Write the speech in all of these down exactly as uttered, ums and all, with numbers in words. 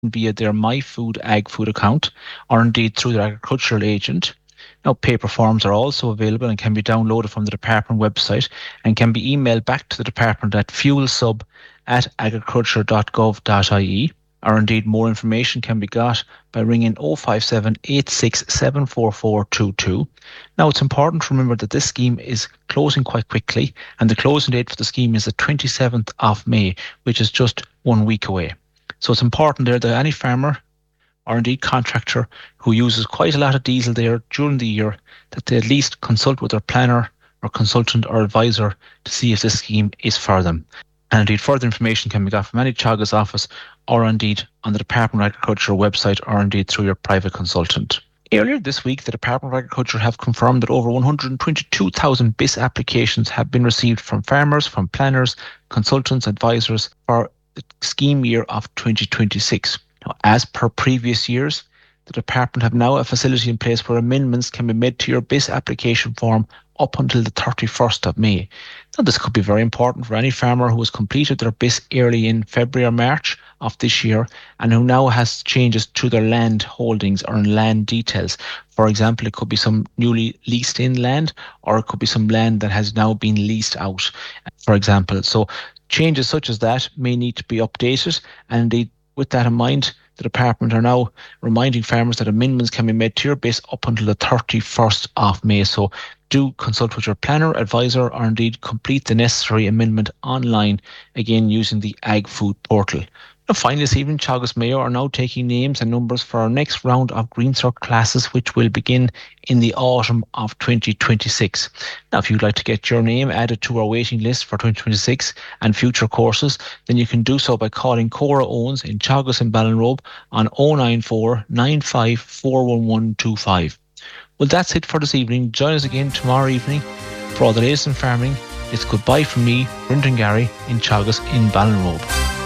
via their MyFood Ag Food account or indeed through their agricultural agent. Now, paper forms are also available and can be downloaded from the department website and can be emailed back to the department at fuelsub at agriculture dot gov dot I E. Or indeed, more information can be got by ringing oh five seven, eight six seven four four two two. Now, it's important to remember that this scheme is closing quite quickly, and the closing date for the scheme is the twenty-seventh of May, which is just one week away. So it's important there that any farmer or indeed contractor who uses quite a lot of diesel there during the year, that they at least consult with their planner or consultant or advisor to see if this scheme is for them. And indeed, further information can be got from any Teagasc office or indeed on the Department of Agriculture website or indeed through your private consultant. Earlier this week, the Department of Agriculture have confirmed that over one hundred twenty-two thousand B I S applications have been received from farmers, from planners, consultants, advisors for the scheme year of twenty twenty-six. Now, as per previous years, the Department have now a facility in place where amendments can be made to your B I S application form up until the thirty-first of May. Now, this could be very important for any farmer who has completed their B I S early in February or March of this year and who now has changes to their land holdings or in land details. For example, it could be some newly leased in land, or it could be some land that has now been leased out, for example. So changes such as that may need to be updated, and indeed, with that in mind, the department are now reminding farmers that amendments can be made to your B I S up until the thirty-first of May. So do consult with your planner, advisor, or indeed complete the necessary amendment online, again using the Ag Food portal. Now, finally, this evening, Teagasc Mayo are now taking names and numbers for our next round of Green Cert classes, which will begin in the autumn of twenty twenty-six. Now, if you'd like to get your name added to our waiting list for twenty twenty-six and future courses, then you can do so by calling Cora Owens in Teagasc and Ballinrobe on oh nine four, nine five four one one two five. Well, that's it for this evening. Join us again tomorrow evening for all the latest in farming. It's goodbye from me, Brendan Gary, in Teagasc in Ballinrobe.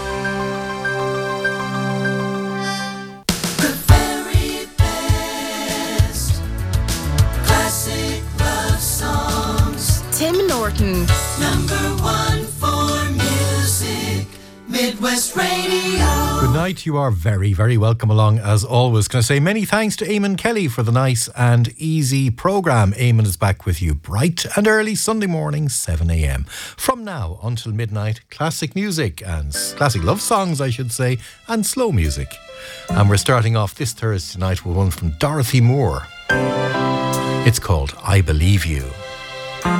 Number one for music, Midwest Radio. Good night. You are very, very welcome along as always. Can I say many thanks to Eamon Kelly for the nice and easy programme. Eamon is back with you bright and early Sunday morning, seven a.m. From now until midnight, classic music and classic love songs, I should say, and slow music. And we're starting off this Thursday night with one from Dorothy Moore. It's called I Believe You.